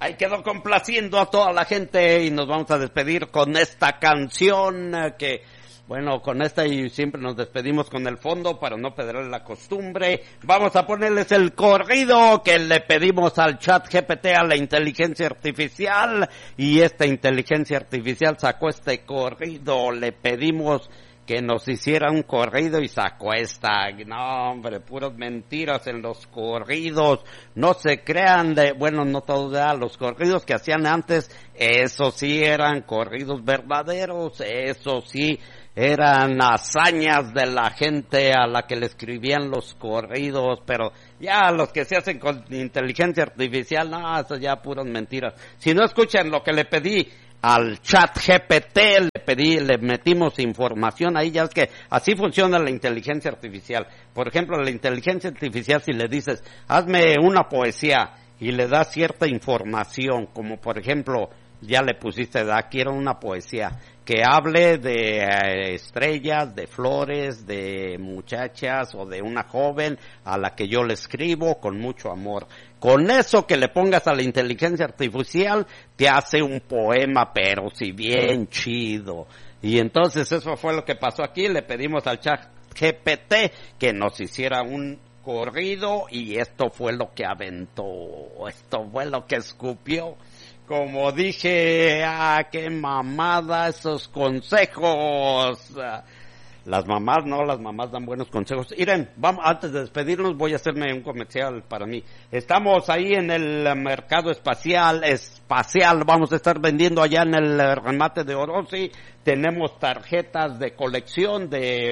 Ahí quedó complaciendo a toda la gente y nos vamos a despedir con esta canción que, bueno, con esta y siempre nos despedimos con el fondo para no perder la costumbre. Vamos a ponerles el corrido que le pedimos al ChatGPT, a la inteligencia artificial, y esta inteligencia artificial sacó este corrido. Le pedimos que nos hiciera un corrido y sacó esta. No, hombre, puras mentiras en los corridos. No se crean bueno, no todos, los corridos que hacían antes, eso sí eran corridos verdaderos, eso sí eran hazañas de la gente a la que le escribían los corridos, pero ya los que se hacen con inteligencia artificial, no, eso ya puras mentiras. Si no escuchan lo que le pedí al ChatGPT, le metimos información ahí, ya es que así funciona la inteligencia artificial. Por ejemplo, la inteligencia artificial, si le dices, hazme una poesía, y le das cierta información, como por ejemplo, ya le pusiste, quiero una poesía que hable de estrellas, de flores, de muchachas o de una joven a la que yo le escribo con mucho amor. Con eso que le pongas a la inteligencia artificial, te hace un poema, pero si bien chido. Y entonces eso fue lo que pasó aquí. Le pedimos al ChatGPT que nos hiciera un corrido y esto fue lo que aventó, esto fue lo que escupió. Como dije, qué mamada esos consejos. Las mamás dan buenos consejos. Miren, vamos, antes de despedirnos voy a hacerme un comercial para mí. Estamos ahí en el mercado espacial, vamos a estar vendiendo allá en el remate de Orosi. Tenemos tarjetas de colección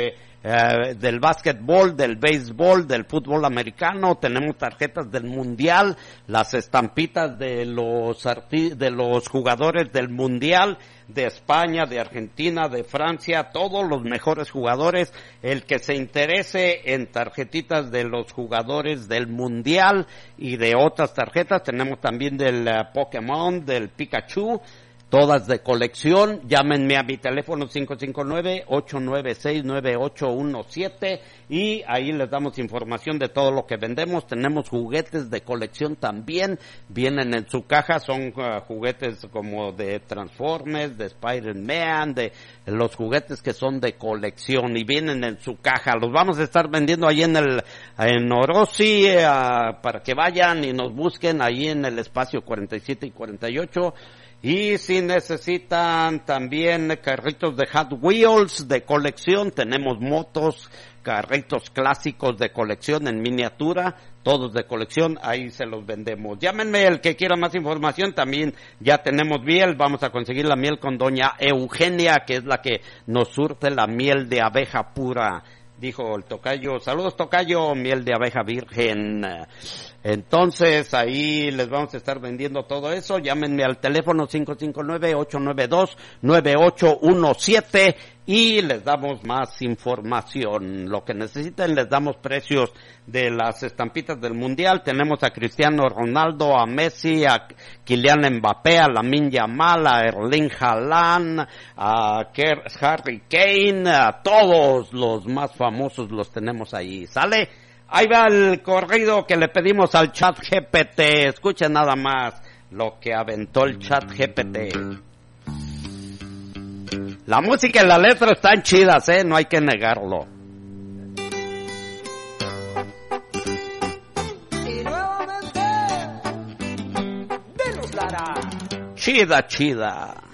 del básquetbol, del béisbol, del fútbol americano. Tenemos tarjetas del mundial, las estampitas de los jugadores del mundial, de España, de Argentina, de Francia, todos los mejores jugadores. El que se interese en tarjetitas de los jugadores del mundial y de otras tarjetas, tenemos también del Pokémon, del Pikachu, todas de colección. Llámenme a mi teléfono 559-896-9817 y ahí les damos información de todo lo que vendemos. Tenemos juguetes de colección también, vienen en su caja, son juguetes como de Transformers, de Spider-Man, de los juguetes que son de colección y vienen en su caja. Los vamos a estar vendiendo ahí en Orosi, para que vayan y nos busquen ahí en el espacio 47 y 48. Y si necesitan también carritos de Hot Wheels de colección, tenemos motos, carritos clásicos de colección en miniatura, todos de colección, ahí se los vendemos. Llámenme el que quiera más información, también ya tenemos miel, vamos a conseguir la miel con doña Eugenia, que es la que nos surte la miel de abeja pura. Dijo el tocayo, saludos tocayo, miel de abeja virgen. Entonces ahí les vamos a estar vendiendo todo eso. Llámenme al teléfono 559-892-9817 y les damos más información. Lo que necesiten, les damos precios de las estampitas del mundial. Tenemos a Cristiano Ronaldo, a Messi, a Kylian Mbappé, a Lamine Yamal, a Erling Haaland, a Harry Kane, a todos los más famosos los tenemos ahí. ¿Sale? Ahí va el corrido que le pedimos al ChatGPT. Escuchen nada más lo que aventó el ChatGPT. La música y la letra están chidas, no hay que negarlo. Y nuevamente, denos Lara. Chida, chida.